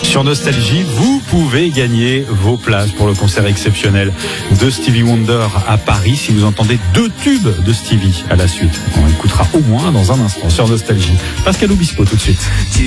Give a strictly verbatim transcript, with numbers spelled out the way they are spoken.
Sur Nostalgie, vous pouvez gagner vos places pour le concert exceptionnel de Stevie Wonder à Paris si vous entendez deux tubes de Stevie à la suite. On écoutera au moins dans un instant sur Nostalgie. Pascal Obispo tout de suite.